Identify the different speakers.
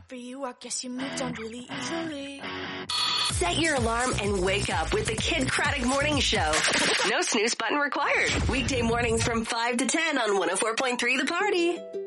Speaker 1: for you, I guess you moved on really easily.
Speaker 2: Set your alarm and wake up with the Kid Craddock Morning Show. No snooze button required. Weekday mornings from 5 to 10 on 104.3 The Party.